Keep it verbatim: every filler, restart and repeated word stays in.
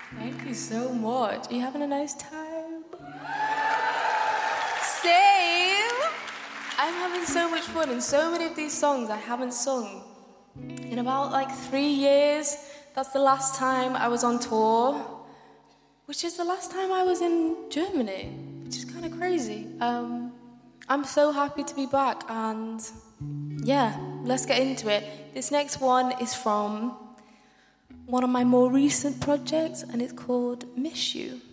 Thank you so much. Are you having a nice time? Same. I'm having so much fun, and so many of these songs I haven't sung in about like three years. That's the last time I was on tour, which is the last time I was in Germany, which is kind of crazy. Um, I'm so happy to be back, and yeah, let's get into it. This next one is from one of my more recent projects, and it's called Miss You.